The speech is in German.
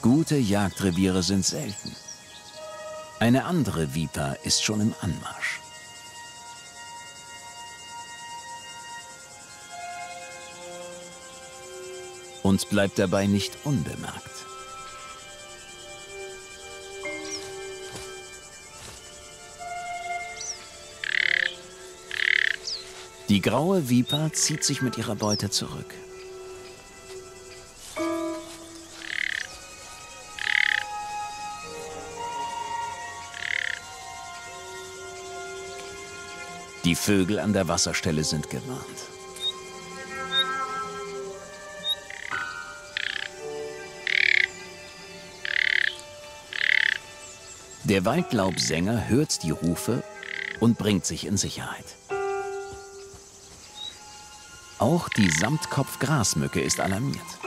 Gute Jagdreviere sind selten. Eine andere Viper ist schon im Anmarsch. Und bleibt dabei nicht unbemerkt. Die graue Viper zieht sich mit ihrer Beute zurück. Die Vögel an der Wasserstelle sind gewarnt. Der Waldlaubsänger hört die Rufe und bringt sich in Sicherheit. Auch die Samtkopf-Grasmücke ist alarmiert.